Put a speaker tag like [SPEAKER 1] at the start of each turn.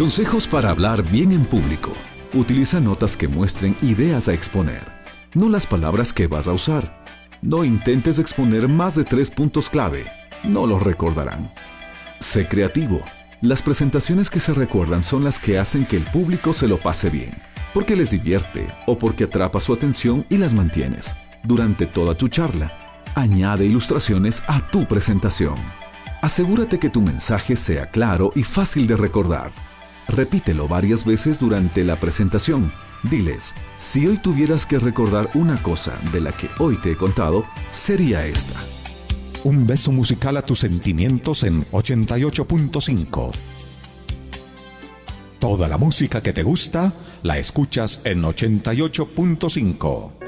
[SPEAKER 1] Consejos para hablar bien en público. Utiliza notas que muestren ideas a exponer, no las palabras que vas a usar. No intentes exponer más de 3 puntos clave, no los recordarán. Sé creativo. Las presentaciones que se recuerdan son las que hacen que el público se lo pase bien, porque les divierte o porque atrapa su atención y las mantienes. Durante toda tu charla, añade ilustraciones a tu presentación. Asegúrate que tu mensaje sea claro y fácil de recordar. Repítelo varias veces durante la presentación. Diles, si hoy tuvieras que recordar una cosa de la que hoy te he contado, sería esta.
[SPEAKER 2] Un beso musical a tus sentimientos en 88.5. Toda la música que te gusta, la escuchas en 88.5.